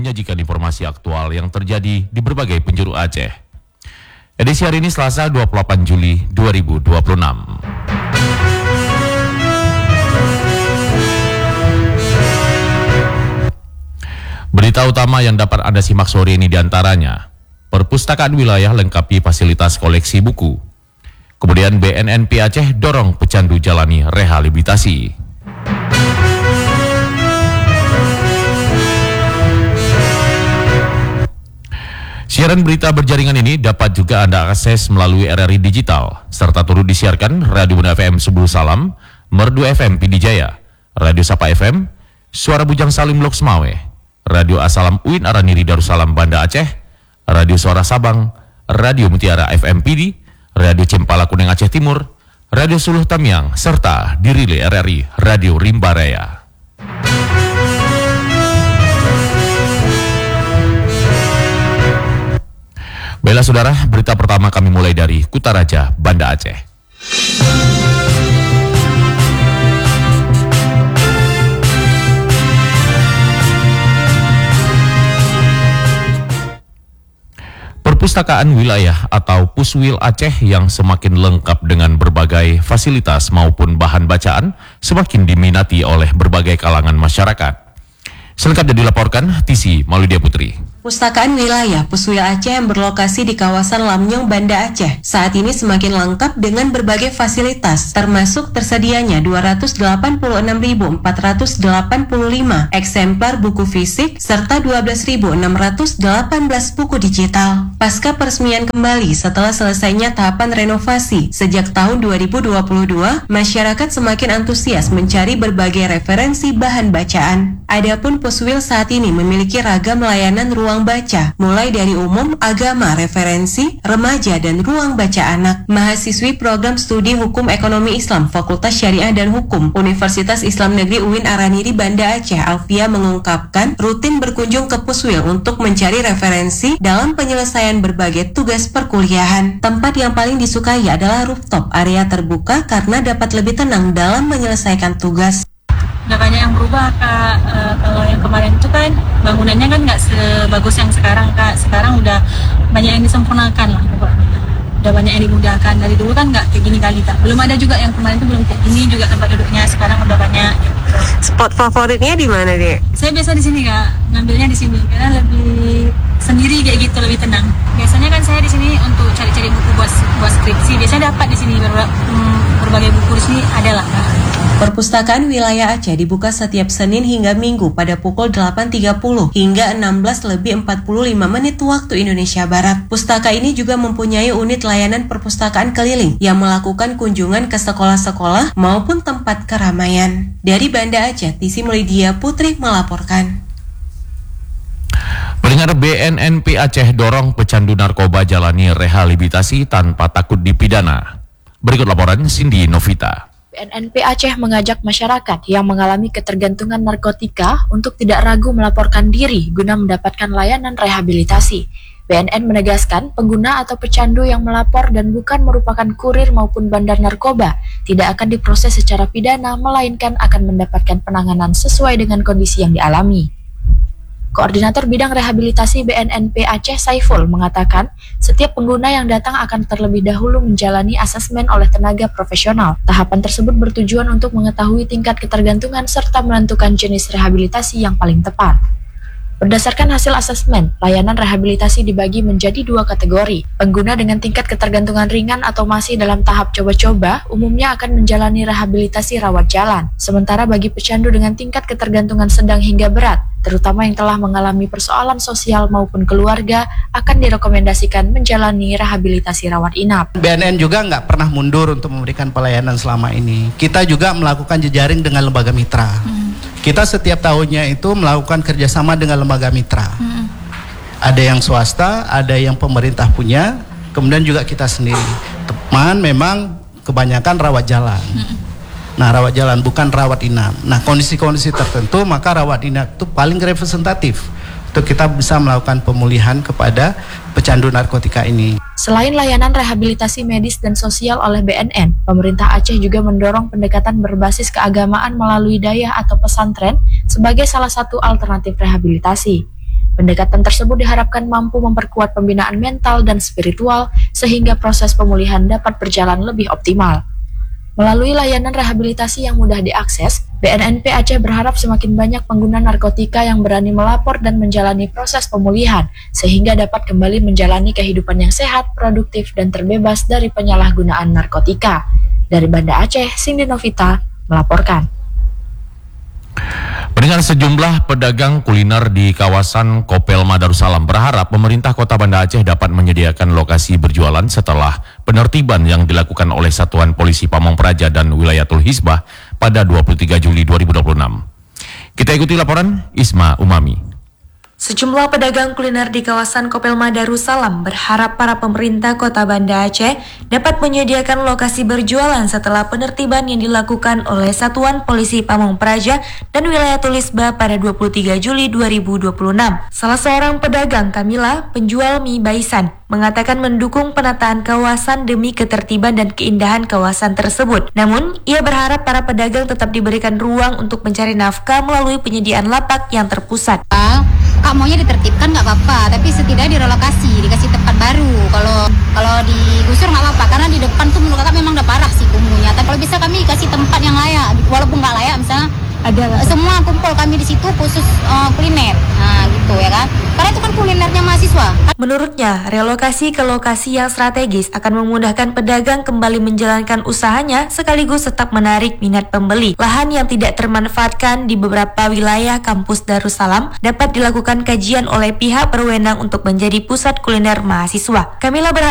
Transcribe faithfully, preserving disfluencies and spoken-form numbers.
menyajikan informasi aktual yang terjadi di berbagai penjuru Aceh. Edisi hari ini Selasa dua puluh delapan Juli dua ribu dua puluh enam. Berita utama yang dapat Anda simak sore ini diantaranya, perpustakaan wilayah lengkapi fasilitas koleksi buku. Kemudian B N N P Aceh dorong pecandu jalani rehabilitasi. Siaran berita berjaringan ini dapat juga Anda akses melalui R R I Digital, serta turut disiarkan Radio Bunda F M Sebul Salam, Merdu F M Pidi Jaya, Radio Sapa F M, Suara Bujang Salim Lok Semawe, Radio Asalam U I N Araniri Darussalam Banda Aceh, Radio Suara Sabang, Radio Mutiara F M Pidi, Radio Cempala Kuning Aceh Timur, Radio Suluh Tamiang, serta dirilai R R I Radio Rimba Raya. Baiklah saudara, berita pertama kami mulai dari Kutaraja, Banda Aceh. Perpustakaan wilayah atau Puswil Aceh yang semakin lengkap dengan berbagai fasilitas maupun bahan bacaan semakin diminati oleh berbagai kalangan masyarakat. Selengkapnya dilaporkan Tisi Maludia Putri. Pustakaan wilayah Puswil Aceh yang berlokasi di kawasan Lamnyong, Banda Aceh saat ini semakin lengkap dengan berbagai fasilitas, termasuk tersedianya dua ratus delapan puluh enam ribu empat ratus delapan puluh lima eksemplar buku fisik serta dua belas ribu enam ratus delapan belas buku digital. Pasca peresmian kembali setelah selesainya tahapan renovasi sejak tahun dua ribu dua puluh dua, masyarakat semakin antusias mencari berbagai referensi bahan bacaan. Adapun Puswil saat ini memiliki ragam layanan ruang baca, mulai dari umum, agama, referensi, remaja, dan ruang baca anak. Mahasiswi program studi Hukum Ekonomi Islam Fakultas Syariah dan Hukum Universitas Islam Negeri U I N Araniri Banda Aceh, Alfia, mengungkapkan rutin berkunjung ke Puswil untuk mencari referensi dalam penyelesaian berbagai tugas perkuliahan. Tempat yang paling disukai adalah rooftop, area terbuka karena dapat lebih tenang dalam menyelesaikan tugas. Udah banyak yang berubah Kak, e, kalau yang kemarin itu kan bangunannya kan nggak sebagus yang sekarang Kak. Sekarang udah banyak yang disempurnakan lah, udah banyak yang dimudahkan. Dari dulu kan nggak kayak gini kali Kak, belum ada juga yang kemarin itu belum kayak gini juga tempat duduknya, sekarang udah banyak. Spot favoritnya di mana deh? Saya biasa di sini Kak, ngambilnya di sini karena lebih sendiri kayak gitu, lebih tenang. Biasanya kan saya di sini untuk cari-cari buku buat buat skripsi, biasanya dapat di sini ber, hmm, berbagai buku di sini ada lah Kak. Perpustakaan wilayah Aceh dibuka setiap Senin hingga Minggu pada pukul delapan tiga puluh hingga enam belas lebih empat puluh lima menit waktu Indonesia Barat. Pustaka ini juga mempunyai unit layanan perpustakaan keliling yang melakukan kunjungan ke sekolah-sekolah maupun tempat keramaian. Dari Banda Aceh, Tisi Maludia Putri melaporkan. Pendengar, B N N P Aceh dorong pecandu narkoba jalani rehabilitasi tanpa takut dipidana. Berikut laporan Cindy Novita. B N N P Aceh mengajak masyarakat yang mengalami ketergantungan narkotika untuk tidak ragu melaporkan diri guna mendapatkan layanan rehabilitasi. B N N menegaskan pengguna atau pecandu yang melapor dan bukan merupakan kurir maupun bandar narkoba tidak akan diproses secara pidana, melainkan akan mendapatkan penanganan sesuai dengan kondisi yang dialami. Koordinator Bidang Rehabilitasi B N N P Aceh Saiful mengatakan, setiap pengguna yang datang akan terlebih dahulu menjalani asesmen oleh tenaga profesional. Tahapan tersebut bertujuan untuk mengetahui tingkat ketergantungan serta menentukan jenis rehabilitasi yang paling tepat. Berdasarkan hasil asesmen, layanan rehabilitasi dibagi menjadi dua kategori. Pengguna dengan tingkat ketergantungan ringan atau masih dalam tahap coba-coba umumnya akan menjalani rehabilitasi rawat jalan. Sementara bagi pecandu dengan tingkat ketergantungan sedang hingga berat, terutama yang telah mengalami persoalan sosial maupun keluarga, akan direkomendasikan menjalani rehabilitasi rawat inap. B N N juga nggak pernah mundur untuk memberikan pelayanan selama ini. Kita juga melakukan jejaring dengan lembaga mitra. Hmm. Kita setiap tahunnya itu melakukan kerjasama dengan lembaga mitra. Hmm. Ada yang swasta, ada yang pemerintah punya, kemudian juga kita sendiri. Teman memang kebanyakan rawat jalan. Hmm. Nah, rawat jalan bukan rawat inap. Nah, kondisi-kondisi tertentu maka rawat inap itu paling representatif untuk kita bisa melakukan pemulihan kepada pecandu narkotika ini. Selain layanan rehabilitasi medis dan sosial oleh B N N, pemerintah Aceh juga mendorong pendekatan berbasis keagamaan melalui dayah atau pesantren sebagai salah satu alternatif rehabilitasi. Pendekatan tersebut diharapkan mampu memperkuat pembinaan mental dan spiritual sehingga proses pemulihan dapat berjalan lebih optimal. Melalui layanan rehabilitasi yang mudah diakses, B N N P Aceh berharap semakin banyak pengguna narkotika yang berani melapor dan menjalani proses pemulihan, sehingga dapat kembali menjalani kehidupan yang sehat, produktif, dan terbebas dari penyalahgunaan narkotika. Dari Banda Aceh, Cindy Novita melaporkan. Pendengar, sejumlah pedagang kuliner di kawasan Kopelma Darussalam berharap pemerintah Kota Banda Aceh dapat menyediakan lokasi berjualan setelah penertiban yang dilakukan oleh Satuan Polisi Pamong Praja dan Wilayatul Hizbah pada dua puluh tiga Juli dua ribu dua puluh enam. Kita ikuti laporan Isma Umami. Sejumlah pedagang kuliner di kawasan Kopelma Darussalam berharap para pemerintah Kota Banda Aceh dapat menyediakan lokasi berjualan setelah penertiban yang dilakukan oleh Satuan Polisi Pamong Praja dan Wilayatul Hizbah pada dua puluh tiga Juli dua ribu dua puluh enam. Salah seorang pedagang, Kamila, penjual mie Baisan, mengatakan mendukung penataan kawasan demi ketertiban dan keindahan kawasan tersebut. Namun, ia berharap para pedagang tetap diberikan ruang untuk mencari nafkah melalui penyediaan lapak yang terpusat. Kak maunya ditertibkan nggak apa-apa, tapi setidaknya direlokasi, dikasih tempat baru. Kalau kalau digusur nggak apa-apa, karena di depan tuh menurut kakak memang udah parah sih kumuhnya. Tapi kalau bisa kami kasih tempat yang layak, walaupun nggak layak, misalnya ada semua kumpul kami di situ khusus uh, kuliner, nah gitu ya kan. Karena itu kan kulinernya mahasiswa. Menurutnya, relokasi ke lokasi yang strategis akan memudahkan pedagang kembali menjalankan usahanya sekaligus tetap menarik minat pembeli. Lahan yang tidak termanfaatkan di beberapa wilayah kampus Darussalam dapat dilakukan kajian oleh pihak berwenang untuk menjadi pusat kuliner mahasiswa. Kamila berharap